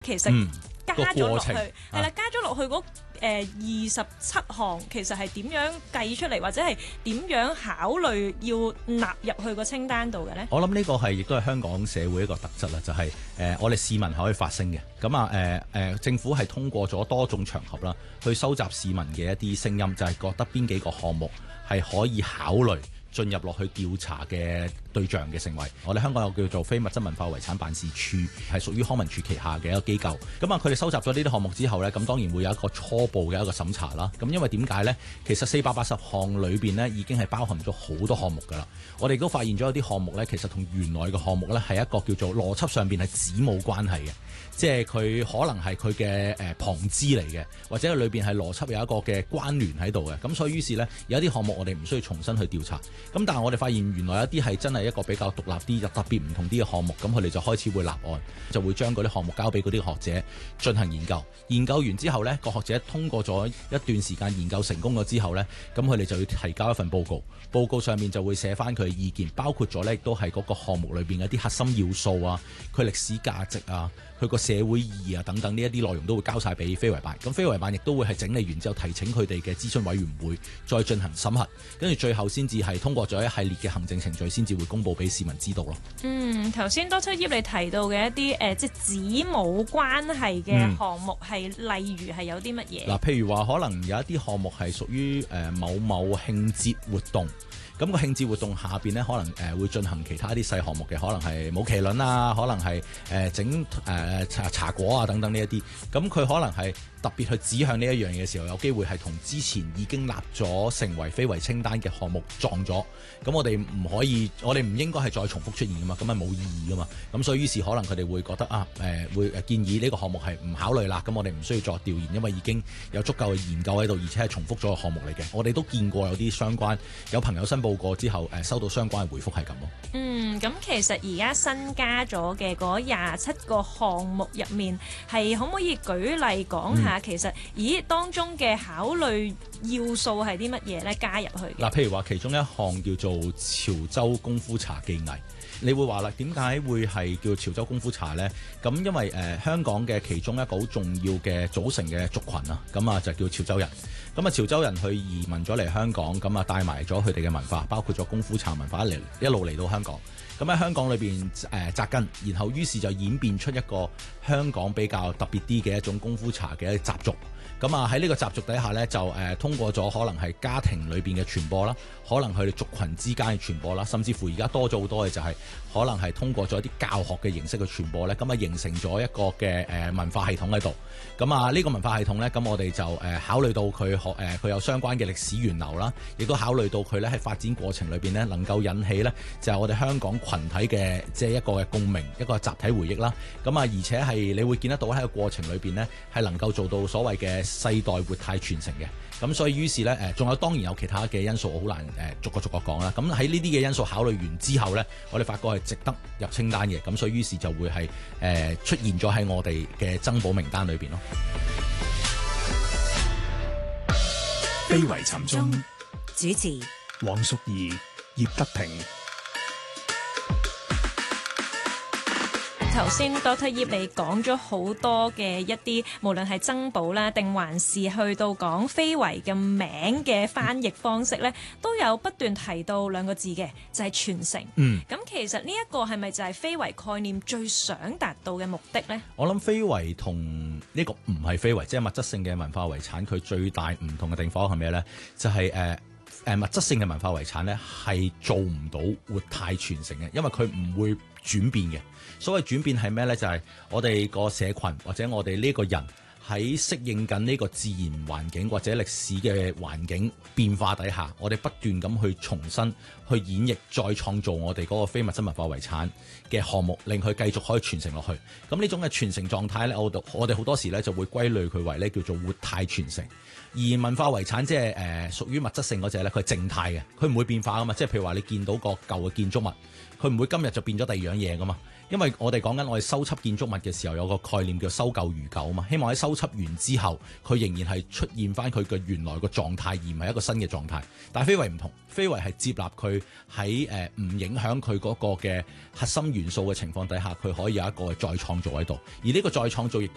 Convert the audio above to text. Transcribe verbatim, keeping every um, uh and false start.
其實加咗落去，係啦，加咗落去嗰誒二十七項，其實係點樣計出嚟，或者係點樣考慮要納入去個清單度嘅呢？ 我諗呢個係亦都係香港社會一個特質啦，就係、是、誒、呃、我哋市民係可以發聲嘅。咁啊誒誒，政府係通過咗多種場合啦，去收集市民嘅一啲聲音，就係、是、覺得邊幾個項目係可以考慮進入落去調查嘅對象嘅成為，我哋香港有叫做非物質文化遺產辦事處，係屬於康文署旗下嘅一個機構。咁啊，佢哋收集咗呢啲項目之後呢，咁當然會有一個初步嘅一個審查啦。咁因為點解呢？其實四百八十項裏邊呢已經係包含咗好多項目㗎啦。我哋都發現咗有啲項目呢，其實同原來嘅項目呢係一個叫做邏輯上邊係子母關係嘅，即係佢可能係佢嘅誒旁支嚟嘅，或者裏邊係邏輯有一個嘅關聯喺度嘅。咁所以於是呢，有一啲項目我哋唔需要重新去調查。咁但係我哋發現原來一啲係真係一個比較獨立啲、特別唔同啲嘅項目，咁佢哋就開始會立案，就會將嗰啲項目交俾嗰啲學者進行研究。研究完之後呢，個學者通過咗一段時間研究成功咗之後呢，咁佢哋就要提交一份報告。報告上面就會寫翻佢嘅意見，包括咗呢亦都係嗰個項目裏邊一啲核心要素啊，佢歷史價值啊，佢個社會意義啊等等呢一啲內容都會交晒俾非遺辦。咁非遺辦亦都會係整理完之後提請佢哋嘅諮詢委員會再進行審核，跟住最後先至係通過咗一系列嘅行政程序，先至會公佈俾市民知道咯。 嗯，頭先多七葉你提到嘅一啲誒、呃，即係子母關係嘅項目係、嗯、例如係有啲乜嘢？嗱， 譬如話可能有一啲項目係屬於誒某某慶節活動。咁個慶節活動下邊呢，可能誒、呃、會進行其他啲細項目嘅，可能係舞麒麟啊，可能係誒、呃、整誒、呃、茶茶果啊等等呢一啲。咁佢可能係特別去指向呢一樣嘢嘅時候，有機會係同之前已經立咗成為非遺清單嘅項目撞咗。咁我哋唔可以，我哋唔應該係再重複出現噶嘛，咁係冇意義噶嘛。咁所以於是可能佢哋會覺得啊誒、呃、會建議呢個項目係唔考慮啦。咁我哋唔需要再調研，因為已經有足夠嘅研究喺度，而且係重複咗個項目嚟嘅。我哋都見過有啲相關有朋友申報過之後，誒收到相關嘅回覆係咁咯。 嗯，咁其實而家新加咗嘅嗰廿七個項目入面，係可唔可以舉例講下？嗯、其實，咦，當中嘅考慮要素係啲乜嘢咧？加入去嗱，譬如話其中一項叫做潮州功夫茶技藝，你會話啦，點解會係叫潮州功夫茶呢？咁因為誒、呃、香港嘅其中一個好重要嘅組成嘅族群啊，咁啊就叫潮州人。咁啊潮州人去移民咗嚟香港，咁啊帶埋咗佢哋嘅文化，包括咗功夫茶文化嚟一路嚟到香港。咁喺香港裏邊誒紮根，然後於是就演變出一個香港比較特別啲嘅一種功夫茶嘅習俗。咁啊喺呢個習俗底下呢，就誒、呃、通過咗可能係家庭裏邊嘅傳播啦，可能佢哋族群之間嘅傳播啦，甚至乎而家多咗好多嘅就係可能係通過咗一啲教學嘅形式去傳播呢。咁啊形成咗一個嘅誒、呃、文化系統喺度。咁啊呢個文化系統呢，咁我哋就誒、呃、考慮到佢學誒佢有相關嘅歷史源流啦，亦都考慮到佢呢喺發展過程裏邊呢，能夠引起呢就係、是、我哋香港群體嘅即係一個嘅共鳴，一個集體回憶啦。咁啊而且係你會見得到喺個過程裏邊呢，係能夠做到所謂嘅世代活態傳承嘅。咁所以於是呢，誒仲有當然有其他嘅因素，我好難誒、呃、逐個逐個講啦。咁喺呢啲嘅因素考慮完之後呢，我哋發覺係值得入清單嘅。咁所以於是就會係誒、呃、出現咗喺我哋嘅增補名單裏邊咯。 非遺尋蹤主持黃淑儀、葉德平。 頭先 Doctor 葉你講咗好多嘅一啲，無論係增補啦，定還是去到講非遺嘅名嘅翻譯方式咧，都有不斷提到兩個字嘅，就係、是、傳承。嗯，咁其實呢一個係咪就係非遺概念最想達到嘅目的呢？ 我諗非遺同呢個唔係非遺，即係物質性嘅文化遺產，佢最大唔同嘅地方係咩呢？就係誒誒物質性嘅文化遺產呢，係做唔到活態傳承嘅，因為佢唔會轉變嘅。所謂轉變係咩呢？就係、是、我哋個社群或者我哋呢個人喺適應緊呢個自然環境或者歷史嘅環境變化底下，我哋不斷咁去重新去演繹再創造我哋嗰個非物質文化遺產嘅項目，令佢繼續可以傳承落去。咁呢種嘅傳承狀態呢，我我哋好多時呢就會歸類佢為呢叫做活態傳承。而文化遺產即係誒屬於物質性嗰隻呢，佢係靜態嘅，佢唔會變化噶嘛。即係譬如話你見到個舊嘅建築物，佢唔會今日就變咗第二樣嘢噶嘛。因為我哋講緊我哋修葺建築物嘅時候，有個概念叫修舊如舊啊嘛。希望喺修葺完之後，佢仍然係出現翻佢嘅原來個狀態，而唔係一個新嘅狀態。但係非遺唔同，非遺係接納佢喺誒唔影響佢嗰個嘅核心元素嘅情況底下，佢可以有一個再創造喺度。而呢個再創造亦